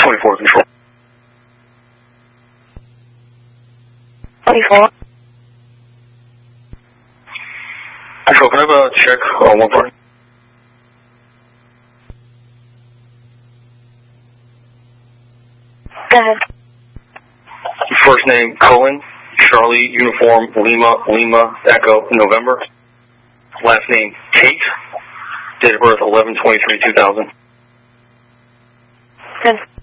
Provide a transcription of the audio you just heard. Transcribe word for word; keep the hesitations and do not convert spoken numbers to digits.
twenty-four control. twenty-four. Control, can I have a check on one part? Go ahead. First name, Cohen, Charlie, Uniform, Lima, Lima, Echo, November. Last name, Tate. Date of birth, eleven twenty-three two thousand. Good.